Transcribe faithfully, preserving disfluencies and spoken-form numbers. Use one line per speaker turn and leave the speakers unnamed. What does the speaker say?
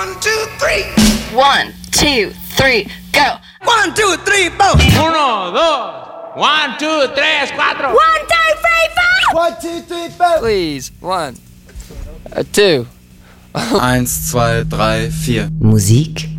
One, two, three.
One, two, three, go.
One, two, three, four.
Uno, dos. One, two, tres, cuatro.
One, two, three, four.
One, two, three, four.
Please, one, uh, two.
Eins, zwei, drei, vier.
Musik